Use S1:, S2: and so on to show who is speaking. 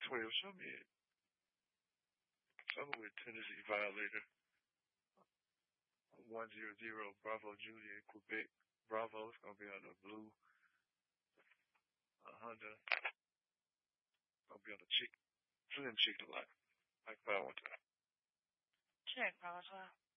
S1: 12. Show me it. Show me with Tennessee Violator. 100 Bravo Juliet Quebec. Bravo. It's gonna be on the blue. Honda. Gonna be on the chick. Slim chicken like 5 1 time.
S2: Check, Bravo 12.